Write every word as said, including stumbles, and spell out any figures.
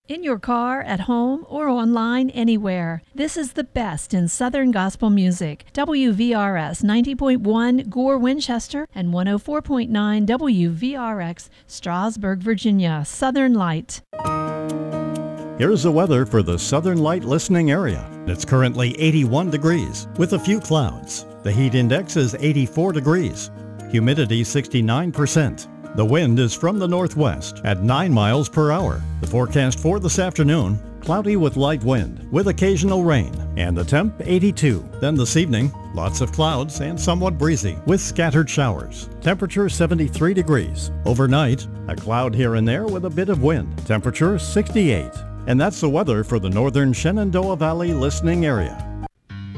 In your car, at home, or online, anywhere. This is the best in Southern gospel music. W V R S ninety point one Gore, Winchester, and one oh four point nine W V R X Strasburg, Virginia. Southern Light. Here's the weather for the Southern Light listening area. It's currently eighty-one degrees with a few clouds. The heat index is eighty-four degrees. Humidity sixty-nine percent. The wind is from the northwest at nine miles per hour. The forecast for this afternoon, cloudy with light wind with occasional rain, and the temp eighty-two. Then this evening, lots of clouds and somewhat breezy with scattered showers. Temperature seventy-three degrees. Overnight, a cloud here and there with a bit of wind. Temperature sixty-eight. And that's the weather for the northern Shenandoah Valley listening area.